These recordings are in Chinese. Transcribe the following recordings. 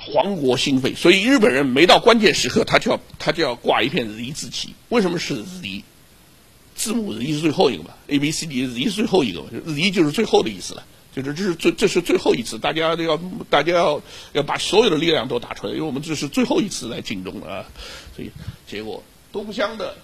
皇国兴废，所以日本人每到关键时刻，他就要挂一片Z字旗。为什么是 Z？ 字母 Z 是最后一个嘛 ，A B C D Z 是最后一个嘛 ，Z 就是最后的意思了，就是这是最后一次，大家要把所有的力量都打出来，因为我们这是最后一次来进中了啊，所以结果东乡的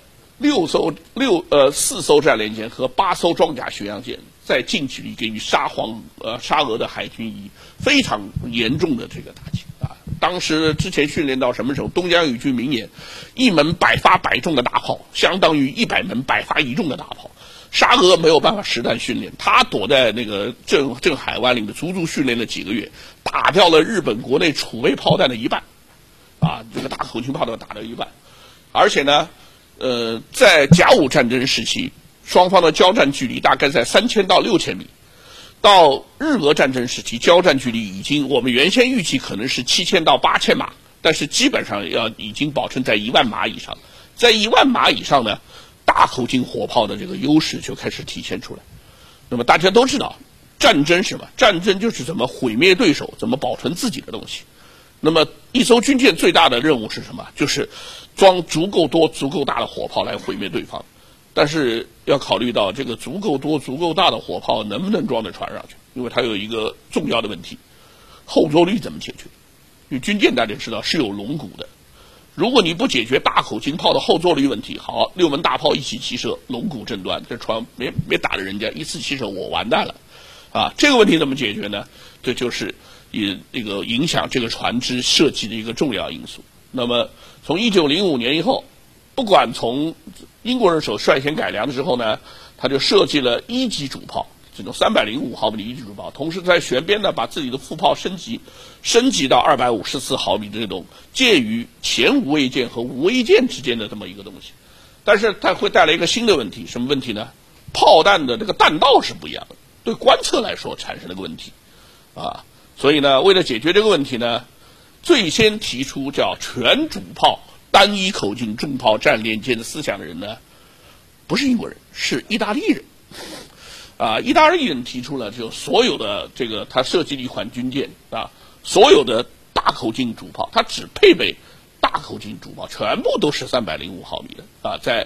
4艘战列舰和8艘装甲巡洋舰在近距离给予沙俄的海军以非常严重的这个打击啊！当时之前训练到什么时候？东江有句名言：一门百发百中的大炮，相当于100门百发1中的大炮。沙俄没有办法实弹训练，他躲在那个镇海湾里面，足足训练了几个月，打掉了日本国内储备炮弹的一半，啊，这个大口径炮弹打掉一半，而且呢。在甲午战争时期，双方的交战距离大概在3000到6000米。到日俄战争时期，交战距离我们原先预期可能是7000到8000码，但是基本上已经保证在10000码以上。在10000码以上呢，大口径火炮的这个优势就开始体现出来。那么大家都知道，战争是什么？战争就是怎么毁灭对手，怎么保存自己的东西。那么一艘军舰最大的任务是什么？就是装足够多、足够大的火炮来毁灭对方。但是要考虑到这个足够多、足够大的火炮能不能装在船上去，因为它有一个重要的问题：后坐力怎么解决？因为军舰大家知道是有龙骨的，如果你不解决大口径炮的后坐力问题，好，6门大炮一起齐射，龙骨震断，这船没打着人家，一次齐射我完蛋了，啊，这个问题怎么解决呢？这就是这个影响这个船只设计的一个重要因素。那么从1905年以后，不管从英国人手率先改良的时候呢，他就设计了1级主炮，这种305毫米的1级主炮，同时在舷边呢把自己的副炮升级到254毫米的这种介于前无畏舰和无畏舰之间的这么一个东西。但是它会带来一个新的问题，什么问题呢？炮弹的这个弹道是不一样的，对观测来说产生了个问题啊。所以呢，为了解决这个问题呢，最先提出叫全主炮单一口径重炮战列舰的思想的人呢，不是英国人，是意大利人。啊，意大利人提出了就所有的这个，他设计了一款军舰啊，所有的大口径主炮，它只配备大口径主炮，全部都是305毫米的啊，在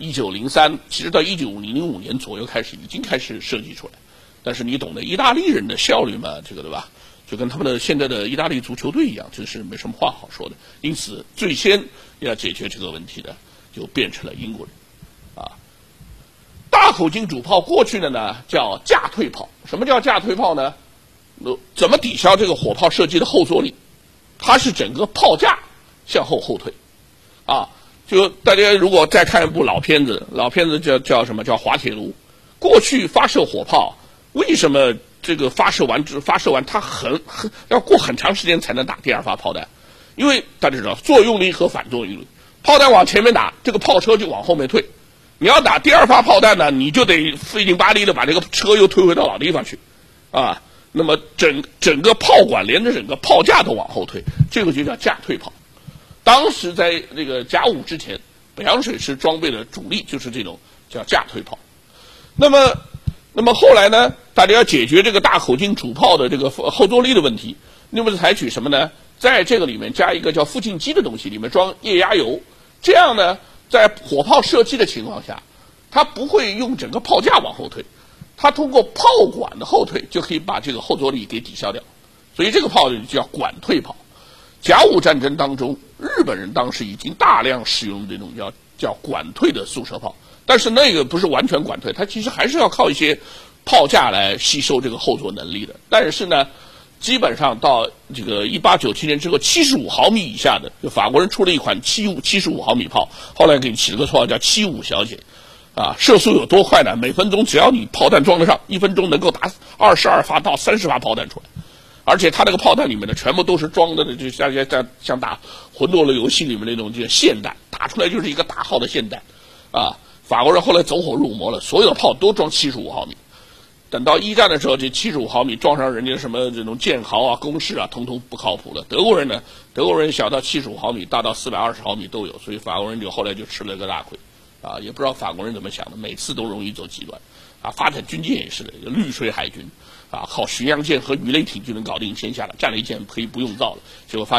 1903，其实到1905年左右已经开始设计出来。但是你懂得意大利人的效率嘛，这个对吧？就跟他们的现在的意大利足球队一样，这是没什么话好说的。因此，最先要解决这个问题的，就变成了英国人，啊。大口径主炮过去的呢叫架退炮。什么叫架退炮呢？怎么抵消这个火炮射击的后坐力？它是整个炮架向后退，啊，就大家如果再看一部老片子叫什么？叫滑铁卢。过去发射火炮，为什么这个发射完它要过很长时间才能打第二发炮弹？因为大家知道作用力和反作用力，炮弹往前面打，这个炮车就往后面退。你要打第二发炮弹呢，你就得费劲巴力的把这个车又推回到老地方去，啊，那么整个炮管连着整个炮架都往后退，这个就叫架退炮。当时在这个甲午之前，北洋水师装备的主力就是这种叫架退炮。那么后来呢，大家要解决这个大口径主炮的这个后坐力的问题，那么采取什么呢？在这个里面加一个叫附近机的东西，里面装液压油，这样呢，在火炮射击的情况下，它不会用整个炮架往后退，它通过炮管的后退就可以把这个后坐力给抵消掉，所以这个炮就叫管退炮。甲午战争当中，日本人当时已经大量使用这种叫管退的速射炮，但是那个不是完全管退，它其实还是要靠一些炮架来吸收这个后坐能力的。但是呢，基本上到这个1897年之后，75毫米以下的，就法国人出了一款75毫米炮，后来给起了个绰号叫75小姐，啊，射速有多快呢？每分钟只要你炮弹装得上，1分钟能够打22发到30发炮弹出来，而且它那个炮弹里面的全部都是装的，就像打魂斗罗游戏里面那种这个霰弹，打出来就是一个大号的霰弹，啊，法国人后来走火入魔了，所有的炮都装75毫米。等到一战的时候，这75毫米装上人家什么这种舰豪啊、攻势啊，统统不靠谱了。德国人呢，德国人小到75毫米，大到420毫米都有，所以法国人就后来就吃了个大亏，啊，也不知道法国人怎么想的，每次都容易走极端，啊，发展军舰也是的，绿水海军，啊，靠巡洋舰和鱼雷艇就能搞定天下了，战列舰可以不用造了，结果